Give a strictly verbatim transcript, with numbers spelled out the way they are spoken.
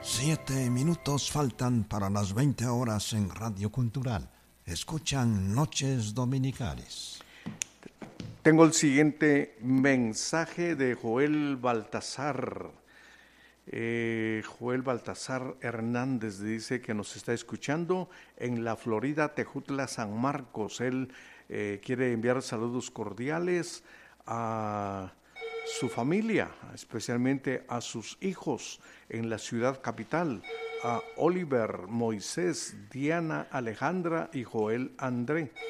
Siete minutos faltan para las veinte horas en Radio Cultural. Escuchan Noches Dominicales. Tengo el siguiente mensaje de Joel Baltasar. Eh, Joel Baltasar Hernández dice que nos está escuchando en la Florida, Tejutla, San Marcos. Él eh, quiere enviar saludos cordiales a su familia, especialmente a sus hijos en la ciudad capital, a Oliver, Moisés, Diana, Alejandra y Joel André.